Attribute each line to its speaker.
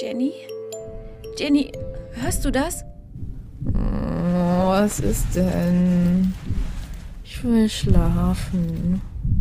Speaker 1: Jenny? Jenny, hörst du das?
Speaker 2: Was ist denn? Ich will schlafen.